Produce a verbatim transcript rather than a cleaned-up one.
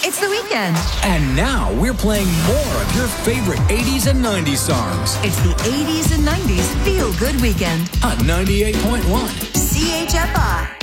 It's the weekend. And now we're playing more of your favorite eighties and nineties songs. It's the eighties and nineties Feel Good Weekend On ninety-eight point one C H F I.